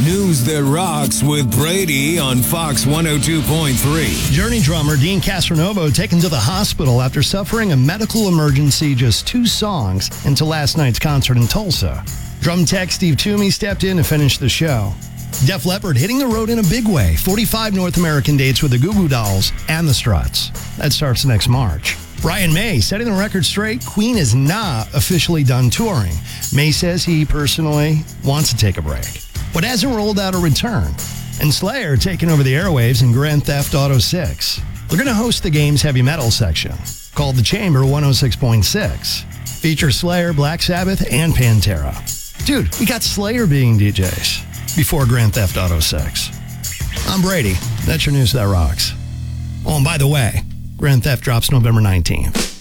News that rocks with Brady on Fox 102.3. Journey drummer Dean Castronovo taken to the hospital after suffering a medical emergency just 2 songs into last night's concert in Tulsa. Drum tech Steve Toomey stepped in to finish the show. Def Leppard hitting the road in a big way. 45 North American dates with the Goo Goo Dolls and the Struts. That starts next March. Brian May setting the record straight. Queen is not officially done touring. May says he personally wants to take a break, but hasn't rolled out a return. And Slayer taking over the airwaves in Grand Theft Auto 6. They're going to host the game's heavy metal section, called The Chamber 106.6. Features Slayer, Black Sabbath, and Pantera. Dude, we got Slayer being DJs before Grand Theft Auto 6. I'm Brady. That's your news that rocks. Oh, and by the way, Grand Theft drops November 19th.